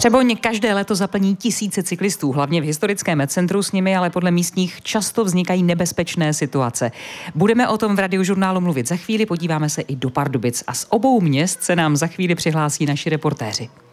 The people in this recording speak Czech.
Třeboň každé léto zaplní tisíce cyklistů, hlavně v historickém centru, s nimi ale podle místních často vznikají nebezpečné situace. Budeme o tom v Radiožurnálu mluvit za chvíli, podíváme se i do Pardubic a z obou měst se nám za chvíli přihlásí naši reportéři.